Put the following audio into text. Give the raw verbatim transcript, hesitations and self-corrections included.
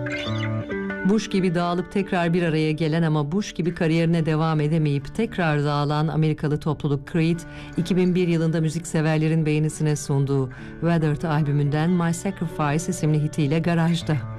Bush gibi dağılıp tekrar bir araya gelen ama Bush gibi kariyerine devam edemeyip tekrar dağılan Amerikalı topluluk Creed, iki bin bir yılında müzikseverlerin beğenisine sunduğu Weathered albümünden My Sacrifice isimli hitiyle garajda.